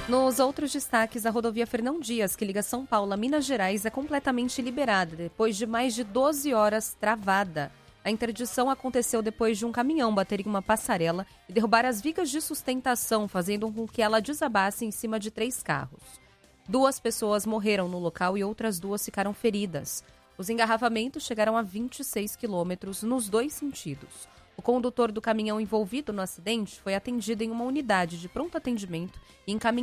Nos outros destaques, a rodovia Fernão Dias, que liga São Paulo a Minas Gerais, é completamente liberada, depois de mais de 12 horas travada. A interdição aconteceu depois de um caminhão bater em uma passarela e derrubar as vigas de sustentação, fazendo com que ela desabasse em cima de 3 carros. 2 pessoas morreram no local e outras 2 ficaram feridas. Os engarrafamentos chegaram a 26 quilômetros nos 2 sentidos. O condutor do caminhão envolvido no acidente foi atendido em uma unidade de pronto atendimento e encaminhado